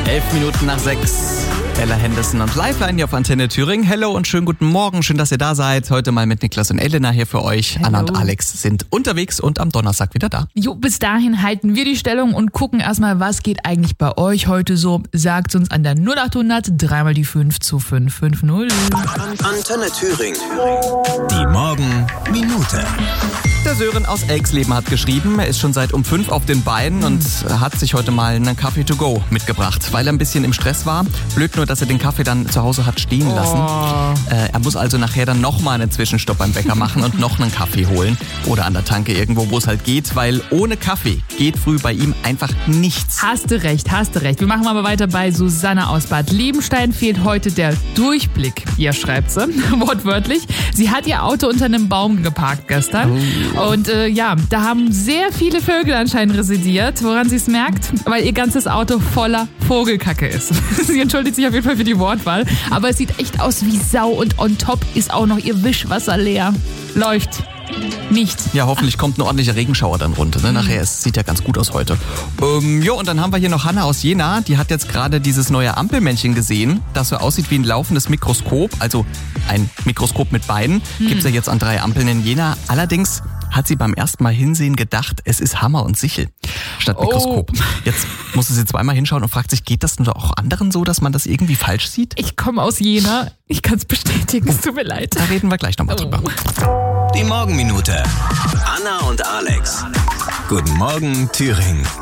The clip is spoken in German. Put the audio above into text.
11:11. Ella Henderson und Lifeline hier auf Antenne Thüringen. Hello und schönen guten Morgen. Schön, dass ihr da seid. Heute mal mit Niklas und Elena hier für euch. Hello. Anna und Alex sind unterwegs und am Donnerstag wieder da. Jo, bis dahin halten wir die Stellung und gucken erstmal, was geht eigentlich bei euch heute so. Sagt uns an der 0800 3 die 5 zu 550. Antenne Thüringen. Die Morgenminute. Der Sören aus Elxleben hat geschrieben, er ist schon seit um 5 auf den Beinen und hat sich heute mal einen Kaffee to go mitgebracht, weil er ein bisschen im Stress war. Blöd nur, dass er den Kaffee dann zu Hause hat stehen lassen. Er muss also nachher dann nochmal einen Zwischenstopp beim Bäcker machen und noch einen Kaffee holen. Oder an der Tanke irgendwo, wo es halt geht, weil ohne Kaffee geht früh bei ihm einfach nichts. Hast du recht. Wir machen aber weiter bei Susanne aus Bad Liebenstein. Fehlt heute der Durchblick. Ihr schreibt sie, wortwörtlich. Sie hat ihr Auto unter einem Baum geparkt gestern. Und da haben sehr viele Vögel anscheinend residiert, woran sie es merkt, weil ihr ganzes Auto voller Vogelkacke ist. Sie entschuldigt sich auf jeden Fall für die Wortwahl, aber es sieht echt aus wie Sau und on top ist auch noch ihr Wischwasser leer. Läuft. Nicht. Ja, hoffentlich kommt ein ordentlicher Regenschauer dann runter. Ne? Nachher, es sieht ja ganz gut aus heute. Und dann haben wir hier noch Hanna aus Jena. Die hat jetzt gerade dieses neue Ampelmännchen gesehen, das so aussieht wie ein laufendes Mikroskop. Also ein Mikroskop mit Beinen. Gibt's ja jetzt an 3 Ampeln in Jena. Allerdings hat sie beim ersten Mal hinsehen gedacht, es ist Hammer und Sichel statt Mikroskop. Jetzt musste sie zweimal hinschauen und fragt sich, geht das denn auch anderen so, dass man das irgendwie falsch sieht? Ich komme aus Jena. Ich kann es bestätigen. Es tut mir leid. Da reden wir gleich nochmal drüber. Die Morgenminute. Anna und Alex. Guten Morgen, Thüringen.